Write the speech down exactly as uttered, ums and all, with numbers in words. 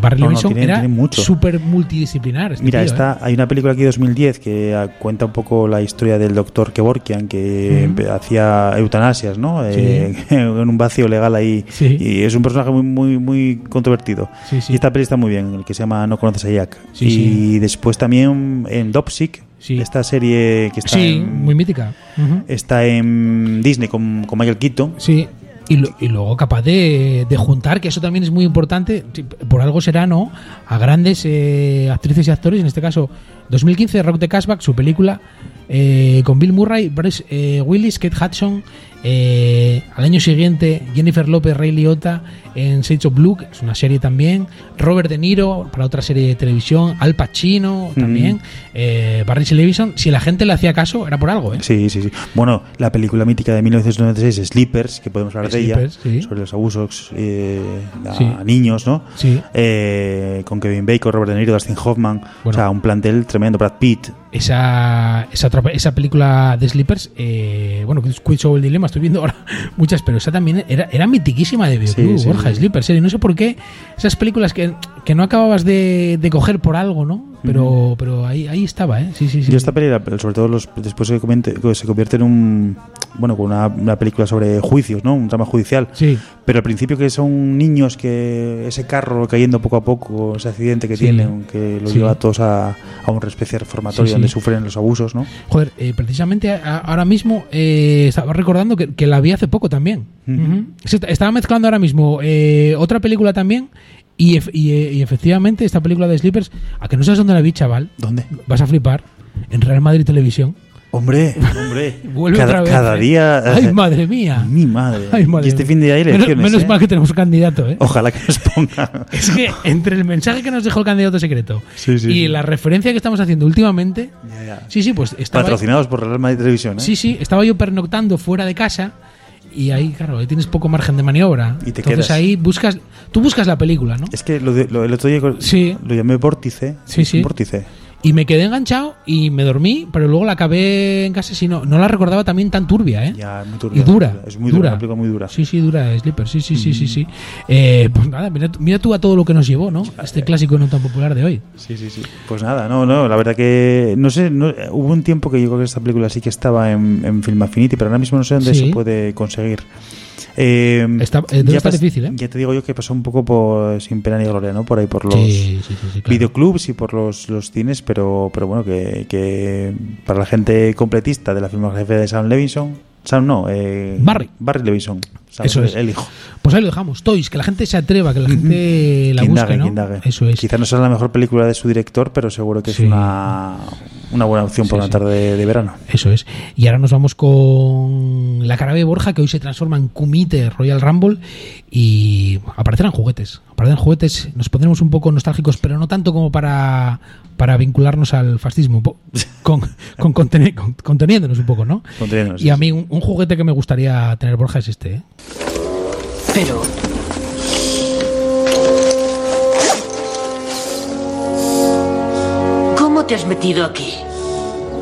Barry no, Levinson no, tiene, era tiene súper multidisciplinar. Este Mira, tío, está, ¿eh? hay una película aquí de dos mil diez que uh, cuenta un poco la historia del doctor Kevorkian, que uh-huh. hacía eutanasias, ¿no? Sí. Eh, en un vacío legal ahí. Sí. Y es un personaje muy muy muy controvertido. Sí, sí. Y esta peli está muy bien, el que se llama No conoces a Jack. Sí, y sí. después también en Dopsic, sí. esta serie que está sí, en, muy mítica. Uh-huh. Está en Disney con, con Michael Keaton. Sí. Y, lo, y luego capaz de, de juntar, que eso también es muy importante, por algo será, ¿no?, a grandes eh, actrices y actores, en este caso dos mil quince Rock the Cashback, su película, eh, con Bill Murray, Bruce eh, Willis, Kate Hudson, eh, al año siguiente Jennifer Lopez, Ray Liotta en Shades of Blue, que es una serie también, Robert De Niro para otra serie de televisión, Al Pacino también, mm. eh, Barry Levinson. Si la gente le hacía caso era por algo, ¿eh? Sí, sí, sí. Bueno, la película mítica de mil novecientos noventa y seis, Sleepers, que podemos hablar Sleepers, de ella, sí. sobre los abusos eh, a sí. niños, ¿no? Sí. Eh, con Kevin Bacon, Robert De Niro, Dustin Hoffman, bueno, o sea, un plantel tremendo, Brad Pitt. Esa, esa, otra, esa película de Sleepers, eh, bueno, Quid Show el Dilema, estoy viendo ahora muchas, pero esa también era, era mitiquísima de Videoclub, sí, sí, Borja, sí. Sleepers, serie. No sé por qué esas películas que, que no acababas de, de coger por algo, ¿no? Pero, uh-huh. pero ahí, ahí estaba, ¿eh? Sí, sí, sí. Yo esta película, sobre todo los, después se, comente, se convierte en un, bueno, con una, una película sobre juicios, ¿no? Un drama judicial. Sí. Pero al principio que son niños que ese carro cayendo poco a poco, ese accidente que sí. tienen, que los sí. lleva a todos a, a una especie de reformatorio sí, sí. donde sufren los abusos, ¿no? Joder, eh, precisamente a, ahora mismo eh, estaba recordando que, que la vi hace poco también. Uh-huh. Uh-huh. Estaba mezclando ahora mismo eh, otra película también. Y, y, y efectivamente esta película de Sleepers, a que no sabes dónde la vi, chaval. ¿Dónde? Vas a flipar. En Real Madrid Televisión. Hombre, hombre. Vuelve cada, otra vez, cada ¿eh? día. Ay, madre mía. Mi madre. Ay, madre y este mía. fin de día hay elecciones. Menos, menos ¿eh? mal que tenemos un candidato, ¿eh? Ojalá que nos ponga. Es que entre el mensaje que nos dejó el candidato secreto sí, sí, y sí. la referencia que estamos haciendo últimamente. Ya, ya. Sí, sí, pues estaba. Patrocinados por Real Madrid Televisión, ¿eh? Sí, sí. Estaba yo pernoctando fuera de casa. Y ahí, claro, ahí tienes poco margen de maniobra. Y te Entonces quedas. ahí buscas, tú buscas la película, ¿no? Es que lo de, lo, el otro día sí. lo llamé vórtice. Sí, sí. Vórtice. Y me quedé enganchado y me dormí, pero luego la acabé en casa. Si no, no la recordaba también tan turbia, ¿eh? Ya, muy turbia. Y dura. Es muy dura. dura, una película muy dura. Sí, sí, dura, Sleeper. Sí, sí, mm. sí, sí, sí. Eh, pues nada, mira, mira tú a todo lo que nos llevó, ¿no? Este clásico no tan popular de hoy. Sí, sí, sí. Pues nada, no, no, la verdad que no sé, no, hubo un tiempo que yo creo que esta película sí que estaba en, en Film Affinity, pero ahora mismo no sé dónde sí. se puede conseguir. Eh, está eh, ya está pas, difícil, ¿eh? Ya te digo yo que pasó un poco por sin pena ni gloria, ¿no? Por ahí por los sí, sí, sí, sí, claro. videoclubs y por los, los cines, pero pero bueno, que, que para la gente completista de la filmografía de Sam Levinson, Sam no, eh, Barry. Barry Levinson. Sam, Eso es. El hijo. Pues ahí lo dejamos. Toys, que la gente se atreva, que la gente la que busque, indague, ¿no? que indague. Eso es. Quizás no sea la mejor película de su director, pero seguro que sí. es una, una buena opción por sí, una tarde sí. de, de verano. Eso es. Y ahora nos vamos con la cara de Borja, que hoy se transforma en Kumite Royal Rumble y aparecerán juguetes. Aparecerán juguetes, nos pondremos un poco nostálgicos, pero no tanto como para, para vincularnos al fascismo, con, con, conteni- con conteniéndonos un poco, ¿no? Conteniéndonos, y a mí un, un juguete que me gustaría tener, Borja, es este, ¿eh? Pero... ¿cómo te has metido aquí?